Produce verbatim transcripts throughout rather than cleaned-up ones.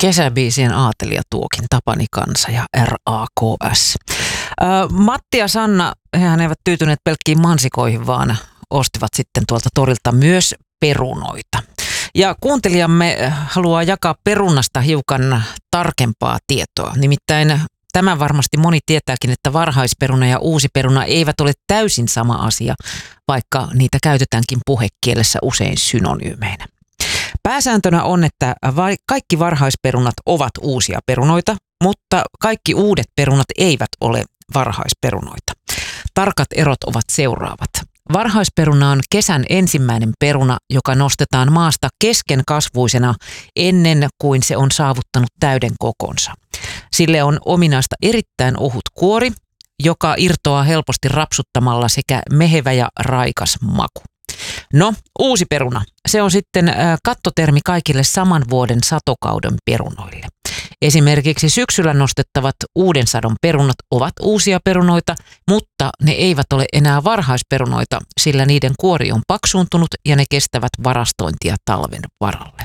Kesäbiisien aatelija tuokin Tapani Kansa ja R A K S. Ö, Matti ja Sanna, hehän eivät tyytyneet pelkkiin mansikoihin, vaan ostivat sitten tuolta torilta myös perunoita. Ja kuuntelijamme haluaa jakaa perunasta hiukan tarkempaa tietoa. Nimittäin tämä varmasti moni tietääkin, että varhaisperuna ja uusi peruna eivät ole täysin sama asia, vaikka niitä käytetäänkin puhekielessä usein synonyymeinä. Pääsääntönä on, että kaikki varhaisperunat ovat uusia perunoita, mutta kaikki uudet perunat eivät ole varhaisperunoita. Tarkat erot ovat seuraavat. Varhaisperuna on kesän ensimmäinen peruna, joka nostetaan maasta keskenkasvuisena ennen kuin se on saavuttanut täyden kokonsa. Sille on ominaista erittäin ohut kuori, joka irtoaa helposti rapsuttamalla, sekä mehevä ja raikas maku. No, uusi peruna. Se on sitten kattotermi kaikille saman vuoden satokauden perunoille. Esimerkiksi syksyllä nostettavat uuden sadon perunat ovat uusia perunoita, mutta ne eivät ole enää varhaisperunoita, sillä niiden kuori on paksuuntunut ja ne kestävät varastointia talven varalle.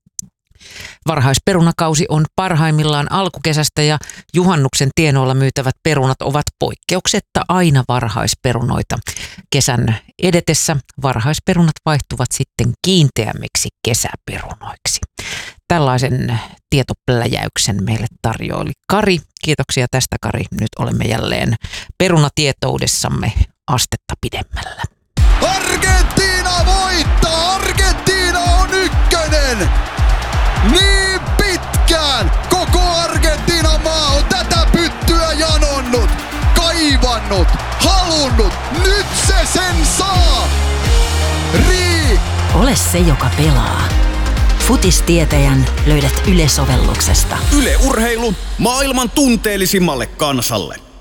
Varhaisperunakausi on parhaimmillaan alkukesästä ja juhannuksen tienoilla myytävät perunat ovat poikkeuksetta aina varhaisperunoita. Kesän edetessä varhaisperunat vaihtuvat sitten kiinteämmiksi kesäperunoiksi. Tällaisen tietopläjäyksen meille tarjoili Kari. Kiitoksia tästä, Kari. Nyt olemme jälleen perunatietoudessamme astetta pidemmällä. Argentiina voittaa! Argentiina on ykkönen! Niin pitkään koko Argentiinan maa on tätä pyttyä janonnut, kaivannut, halunnut. Nyt se sen saa! Rii! Ole se, joka pelaa. Futistietäjän löydät Yle-sovelluksesta. Yle Urheilu maailman tunteellisimmalle kansalle.